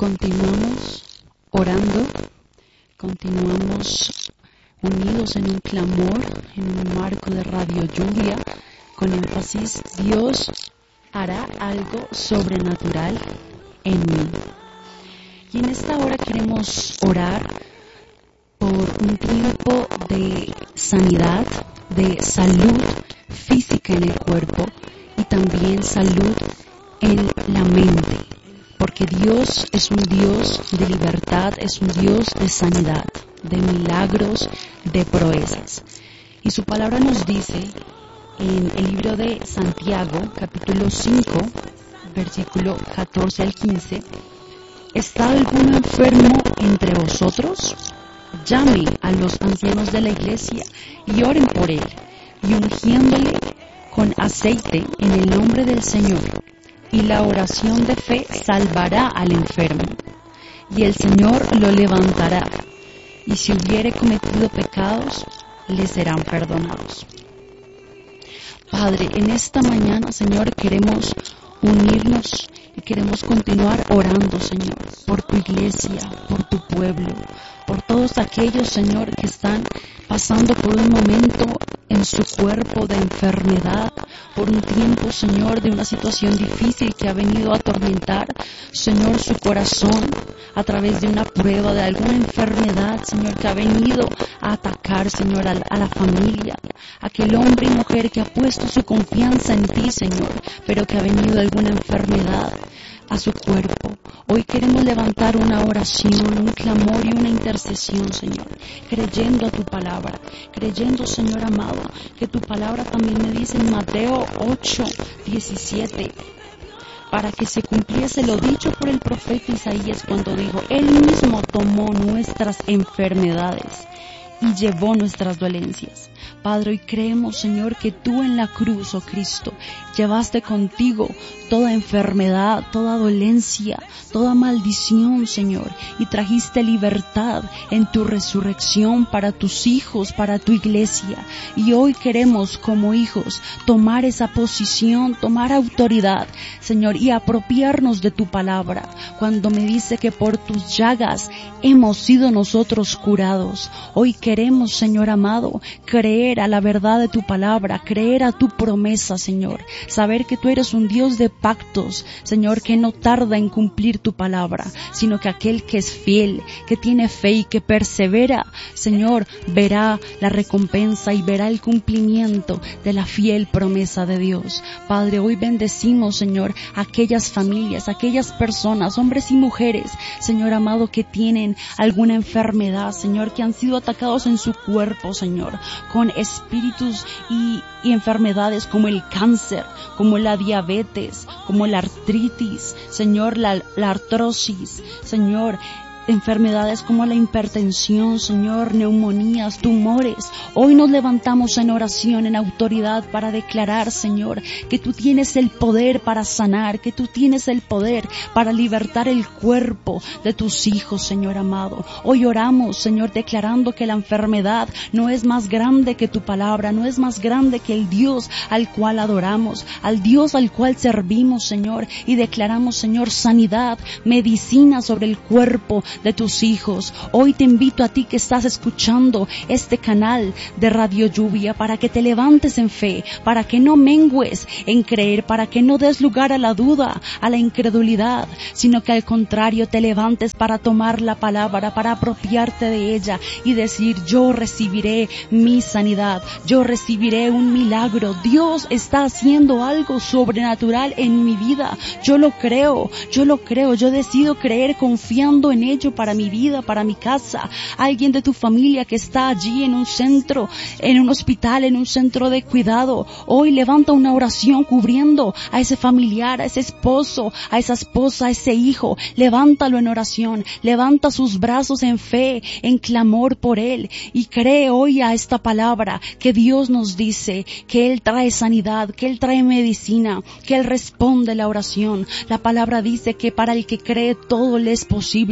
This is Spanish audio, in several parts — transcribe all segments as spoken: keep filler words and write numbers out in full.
Continuamos orando, continuamos unidos en un clamor, en un marco de Radio Lluvia, con énfasis: Dios hará algo sobrenatural en mí. Y en esta hora queremos orar por un tiempo de sanidad, de salud física en el cuerpo y también salud en la mente. Porque Dios es un Dios de libertad, es un Dios de sanidad, de milagros, de proezas. Y su palabra nos dice en el libro de Santiago, capítulo cinco, versículo catorce al quince: ¿está alguno enfermo entre vosotros? Llame a los ancianos de la iglesia y oren por él, y ungiéndole con aceite en el nombre del Señor. Y la oración de fe salvará al enfermo, y el Señor lo levantará, y si hubiere cometido pecados, le serán perdonados. Padre, en esta mañana, Señor, queremos unirnos y queremos continuar orando, Señor, por tu iglesia, por tu pueblo, por todos aquellos, Señor, que están pasando por un momento en su cuerpo de enfermedad, por un tiempo, Señor, de una situación difícil que ha venido a atormentar, Señor, su corazón a través de una prueba, de alguna enfermedad, Señor, que ha venido a atacar, Señor, a la, a la familia, aquel hombre y mujer que ha puesto su confianza en ti, Señor, pero que ha venido alguna enfermedad a su cuerpo. Hoy queremos levantar una oración, un clamor y una intercesión, Señor, creyendo a tu palabra, creyendo, Señor amado, que tu palabra también me dice en Mateo ocho, diecisiete, para que se cumpliese lo dicho por el profeta Isaías cuando dijo: Él mismo tomó nuestras enfermedades y llevó nuestras dolencias. Padre, hoy creemos, Señor, que tú en la cruz, oh Cristo, llevaste contigo toda enfermedad, toda dolencia, toda maldición, Señor, y trajiste libertad en tu resurrección para tus hijos, para tu iglesia. Y hoy queremos, como hijos, tomar esa posición, tomar autoridad, Señor, y apropiarnos de tu palabra, cuando me dice que por tus llagas hemos sido nosotros curados. Hoy queremos, Señor amado, creer a la verdad de tu palabra, creer a tu promesa, Señor, saber que tú eres un Dios de pactos, Señor, que no tarda en cumplir tu palabra, sino que aquel que es fiel, que tiene fe y que persevera, Señor, verá la recompensa y verá el cumplimiento de la fiel promesa de Dios. Padre, hoy bendecimos, Señor, aquellas familias, aquellas personas, hombres y mujeres, Señor amado, que tienen alguna enfermedad, Señor, que han sido atacados en su cuerpo, Señor, con espíritus y, y enfermedades como el cáncer, como la diabetes, como la artritis, Señor, la, la artrosis, Señor, enfermedades como la hipertensión, Señor, neumonías, tumores. Hoy nos levantamos en oración, en autoridad, para declarar, Señor, que tú tienes el poder para sanar, que tú tienes el poder para libertar el cuerpo de tus hijos, Señor amado. Hoy oramos, Señor, declarando que la enfermedad no es más grande que tu palabra, no es más grande que el Dios al cual adoramos, al Dios al cual servimos, Señor, y declaramos, Señor, sanidad, medicina sobre el cuerpo de tus hijos. Hoy te invito a ti que estás escuchando este canal de Radio Lluvia, para que te levantes en fe, para que no mengues en creer, para que no des lugar a la duda, a la incredulidad, sino que al contrario te levantes para tomar la palabra, para apropiarte de ella y decir: yo recibiré mi sanidad, yo recibiré un milagro. Dios está haciendo algo sobrenatural en mi vida. Yo lo creo, yo lo creo, yo decido creer confiando en ello para mi vida, para mi casa. Alguien de tu familia que está allí en un centro, en un hospital, en un centro de cuidado, hoy levanta una oración cubriendo a ese familiar, a ese esposo, a esa esposa, a ese hijo. Levántalo en oración, levanta sus brazos en fe, en clamor por él, y cree hoy a esta palabra que Dios nos dice que Él trae sanidad, que Él trae medicina, que Él responde la oración. La palabra dice que para el que cree todo le es posible,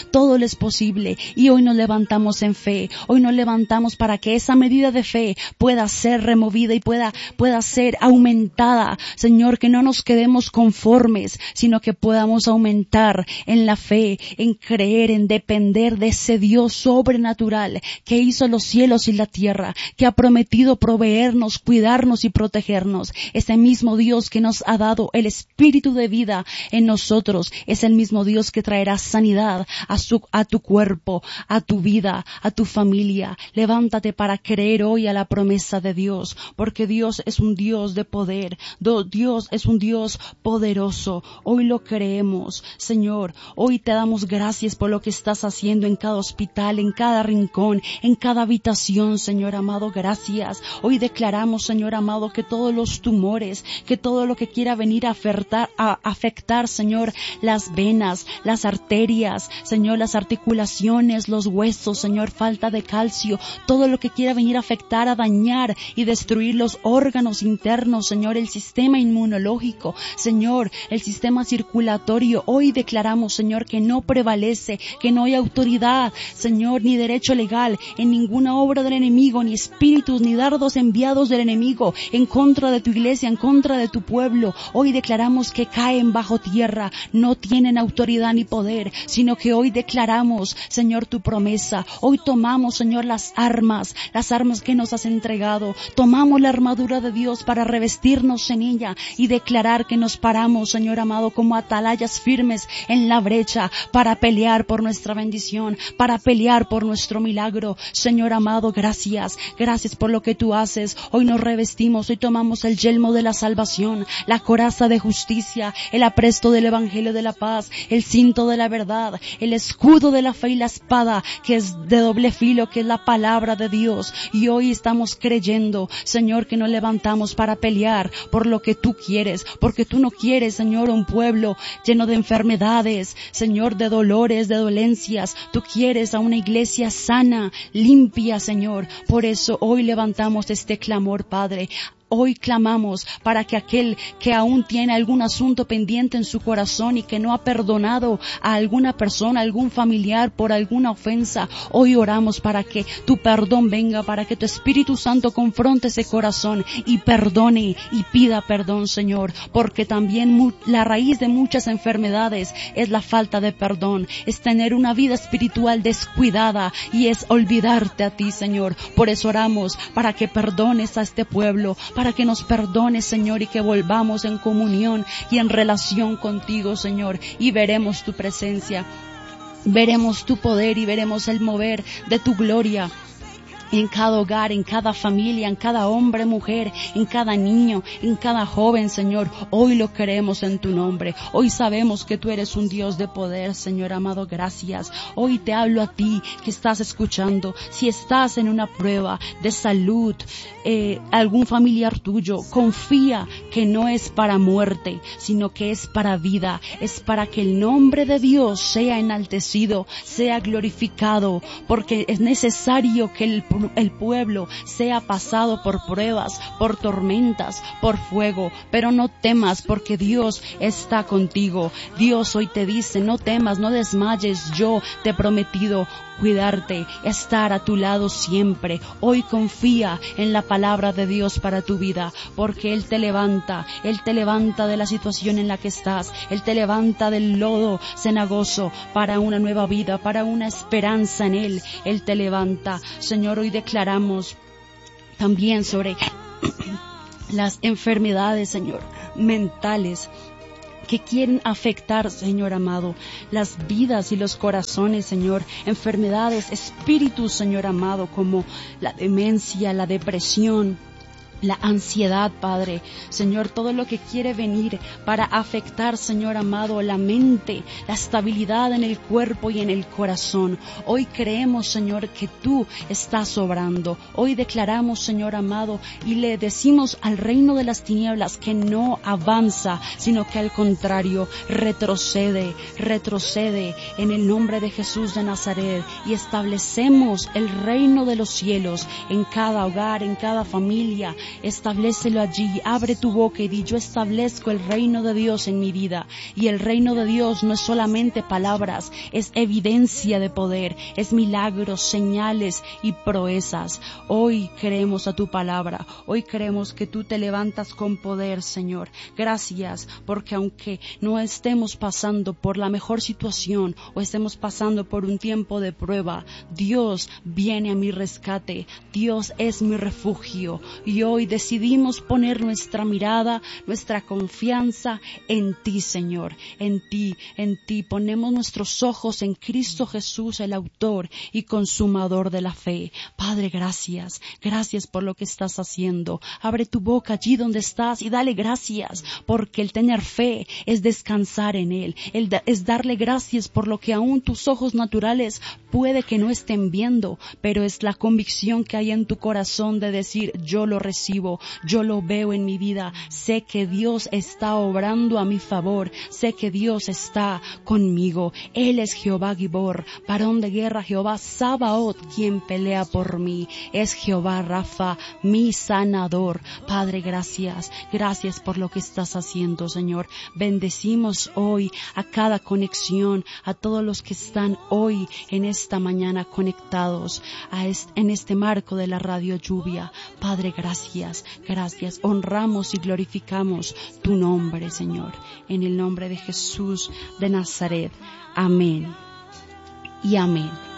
todo le es posible. Y hoy nos levantamos en fe, hoy nos levantamos para que esa medida de fe pueda ser removida y pueda, pueda ser aumentada. Señor, que no nos quedemos conformes, sino que podamos aumentar en la fe, en creer, en depender de ese Dios sobrenatural que hizo los cielos y la tierra, que ha prometido proveernos, cuidarnos y protegernos. Ese mismo Dios que nos ha dado el espíritu de vida en nosotros es el mismo Dios que traerá sanidad a, su, a tu cuerpo, a tu vida, a tu familia. Levántate para creer hoy a la promesa de Dios, porque Dios es un Dios de poder, Dios es un Dios poderoso. Hoy lo creemos, Señor. Hoy te damos gracias por lo que estás haciendo en cada hospital, en cada rincón, en cada habitación, Señor amado. Gracias. Hoy declaramos, Señor amado, que todos los tumores, que todo lo que quiera venir a afectar, a afectar, Señor, las venas, las arterias, Señor, las articulaciones, los huesos, Señor, falta de calcio, todo lo que quiera venir a afectar, a dañar y destruir los órganos internos, Señor, el sistema inmunológico, Señor, el sistema circulatorio. Hoy declaramos, Señor, que no prevalece, que no hay autoridad, Señor, ni derecho legal en ninguna obra del enemigo, ni espíritus, ni dardos enviados del enemigo en contra de tu iglesia, en contra de tu pueblo. Hoy declaramos que caen bajo tierra, no tienen autoridad ni poder, sino que hoy declaramos, Señor, tu promesa. Hoy tomamos, Señor, las armas, las armas que nos has entregado. Tomamos la armadura de Dios para revestirnos en ella y declarar que nos paramos, Señor amado, como atalayas firmes en la brecha para pelear por nuestra bendición, para pelear por nuestro milagro. Señor amado, gracias, gracias por lo que tú haces. Hoy nos revestimos, hoy tomamos el yelmo de la salvación, la coraza de justicia, el apresto del evangelio de la paz, el cinto de la verdad, el escudo de la fe y la espada que es de doble filo, que es la palabra de Dios. Y hoy estamos creyendo, Señor, que nos levantamos para pelear por lo que tú quieres, porque tú no quieres, Señor, un pueblo lleno de enfermedades, Señor, de dolores, de dolencias. Tú quieres a una iglesia sana, limpia, Señor. Por eso hoy levantamos este clamor, Padre. Hoy clamamos para que aquel que aún tiene algún asunto pendiente en su corazón y que no ha perdonado a alguna persona, algún familiar por alguna ofensa, hoy oramos para que tu perdón venga, para que tu Espíritu Santo confronte ese corazón y perdone y pida perdón, Señor, porque también la raíz de muchas enfermedades es la falta de perdón, es tener una vida espiritual descuidada y es olvidarte a ti, Señor. Por eso oramos para que perdones a este pueblo, para que nos perdones, Señor, y que volvamos en comunión y en relación contigo, Señor, y veremos tu presencia, veremos tu poder y veremos el mover de tu gloria en cada hogar, en cada familia, en cada hombre, mujer, en cada niño, en cada joven, Señor. Hoy lo creemos en tu nombre. Hoy sabemos que tú eres un Dios de poder, Señor amado. Gracias. Hoy te hablo a ti que estás escuchando. Si estás en una prueba de salud, eh, algún familiar tuyo, confía que no es para muerte, sino que es para vida. Es para que el nombre de Dios sea enaltecido, sea glorificado, porque es necesario que el el pueblo sea pasado por pruebas, por tormentas, por fuego, pero no temas porque Dios está contigo. Dios hoy te dice, no temas, no desmayes, yo te he prometido cuidarte, estar a tu lado siempre. Hoy confía en la palabra de Dios para tu vida, porque Él te levanta, Él te levanta de la situación en la que estás, Él te levanta del lodo cenagoso para una nueva vida, para una esperanza en Él. Él te levanta. Señor, hoy declaramos también sobre las enfermedades, Señor, mentales, que quieren afectar, Señor amado, las vidas y los corazones, Señor, enfermedades, espíritus, Señor amado, como la demencia, la depresión, la ansiedad, Padre, Señor, todo lo que quiere venir para afectar, Señor amado, la mente, la estabilidad en el cuerpo y en el corazón. Hoy creemos, Señor, que tú estás obrando. Hoy declaramos, Señor amado, y le decimos al reino de las tinieblas que no avanza, sino que al contrario, retrocede, retrocede en el nombre de Jesús de Nazaret, y establecemos el reino de los cielos en cada hogar, en cada familia, Establécelo allí, abre tu boca y di: yo establezco el reino de Dios en mi vida. Y el reino de Dios no es solamente palabras, es evidencia de poder, es milagros, señales y proezas. Hoy creemos a tu palabra, hoy creemos que tú te levantas con poder, Señor. Gracias, porque aunque no estemos pasando por la mejor situación o estemos pasando por un tiempo de prueba, Dios viene a mi rescate, Dios es mi refugio, y hoy decidimos poner nuestra mirada, nuestra confianza en ti, Señor, en ti, en ti. Ponemos nuestros ojos en Cristo Jesús, el autor y consumador de la fe. Padre, gracias, gracias por lo que estás haciendo. Abre tu boca allí donde estás y dale gracias, porque el tener fe es descansar en Él, el da- es darle gracias por lo que aún tus ojos naturales puede que no estén viendo, pero es la convicción que hay en tu corazón de decir: yo lo recibo, yo lo veo en mi vida, sé que Dios está obrando a mi favor, sé que Dios está conmigo. Él es Jehová Gibor, varón de guerra, Jehová Sabaoth, quien pelea por mí. Es Jehová Rafa, mi sanador. Padre, gracias, gracias por lo que estás haciendo, Señor. Bendecimos hoy a cada conexión, a todos los que están hoy en esta mañana conectados a este, en este marco de la Radio Lluvia. Padre, gracias, gracias. Honramos y glorificamos tu nombre, Señor. En el nombre de Jesús de Nazaret. Amén y amén.